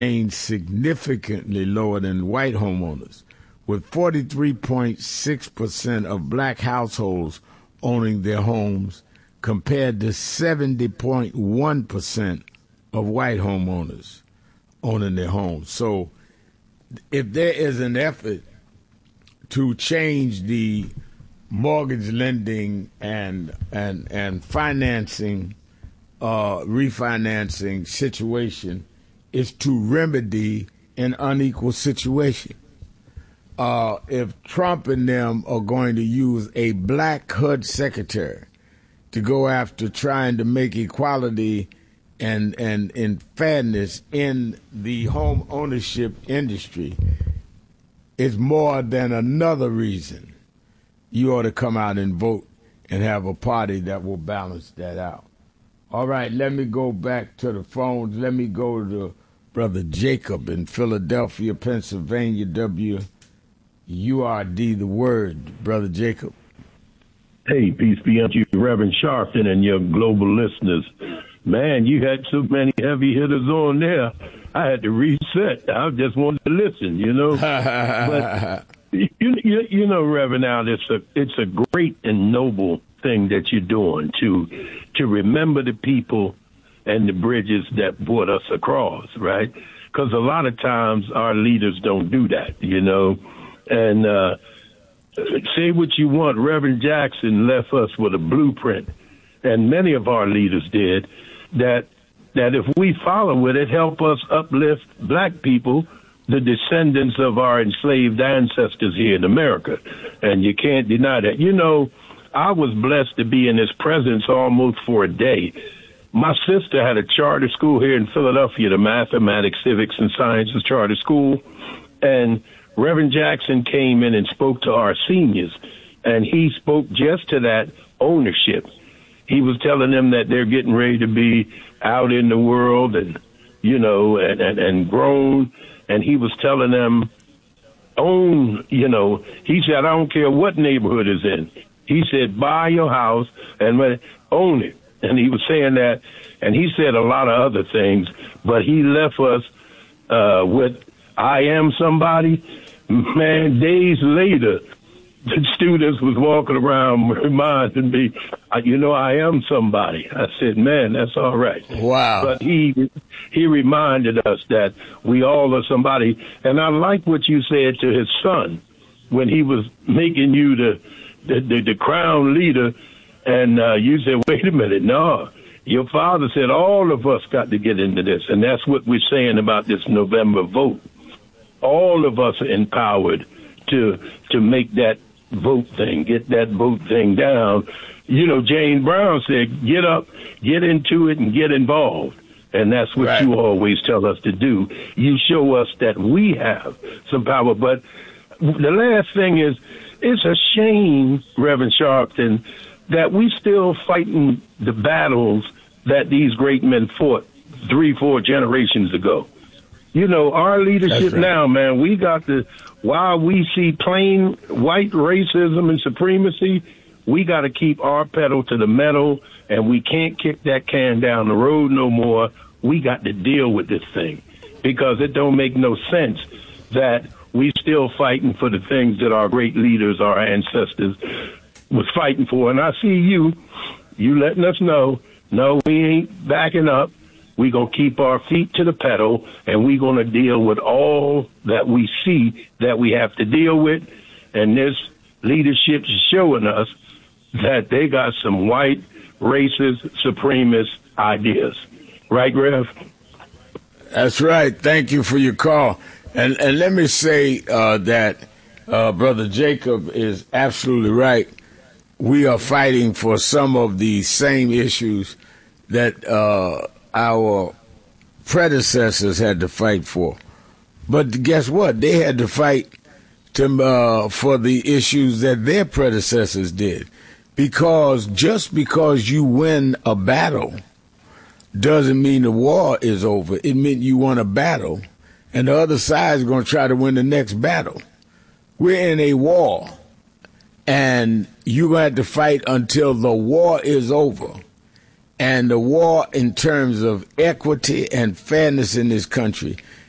significantly lower than white homeowners, with 43.6% of black households owning their homes compared to 70.1% of white homeowners owning their homes. So if there is an effort to change the mortgage lending and financing, refinancing situation, is to remedy an unequal situation. If Trump and them are going to use a black HUD secretary to go after trying to make equality and fairness in the home ownership industry, it's more than another reason you ought to come out and vote and have a party that will balance that out. All right, let me go back to the phones. Let me go to Brother Jacob in Philadelphia, Pennsylvania, WURD, the word. Brother Jacob. Hey, peace be unto you, Reverend Sharpton, and your global listeners. Man, you had so many heavy hitters on there. I had to reset. I just wanted to listen, you know. But you know, Reverend, now it's a great and noble thing that you're doing to remember the people and the bridges that brought us across, right? Because a lot of times our leaders don't do that, you know. And say what you want, Reverend Jackson left us with a blueprint, and many of our leaders did, that if we follow it, it help us uplift black people, the descendants of our enslaved ancestors here in America. And you can't deny that. You know, I was blessed to be in his presence almost for a day. My sister had a charter school here in Philadelphia, the Mathematics, Civics, and Sciences Charter School, and Reverend Jackson came in and spoke to our seniors, and he spoke just to that ownership. He was telling them that they're getting ready to be out in the world and, you know, and grown, and he was telling them, own, you know, he said, I don't care what neighborhood it's in. He said, buy your house and own it. And he was saying that, and he said a lot of other things, but he left us with I am somebody. Man, days later, the students was walking around reminding me, you know, I am somebody. I said, man, that's all right. Wow. But he reminded us that we all are somebody. And I like what you said to his son when he was making you the crown leader. And you said, wait a minute, no. Your father said all of us got to get into this. And that's what we're saying about this November vote. All of us are empowered to make that vote thing, get that vote thing down. You know, Jane Brown said, get up, get into it, and get involved. And that's what right. You always tell us to do. You show us that we have some power. But the last thing is, it's a shame, Reverend Sharpton, that we still fighting the battles that these great men fought 3-4 generations ago. You know, our leadership now, man, we got while we see plain white racism and supremacy, we got to keep our pedal to the metal, and we can't kick that can down the road no more. We got to deal with this thing because it don't make no sense that we still fighting for the things that our great leaders, our ancestors, was fighting for. And I see you letting us know, no, we ain't backing up. We're going to keep our feet to the pedal, and we're going to deal with all that we see that we have to deal with. And this leadership is showing us that they got some white, racist, supremacist ideas. Right, Rev? That's right. Thank you for your call. And let me say that Brother Jacob is absolutely right. We are fighting for some of the same issues that our predecessors had to fight for. But guess what? They had to fight for the issues that their predecessors did. Because just because you win a battle doesn't mean the war is over. It meant you won a battle, and the other side is going to try to win the next battle. We're in a war, and you're going to have to fight until the war is over. And the war in terms of equity and fairness in this country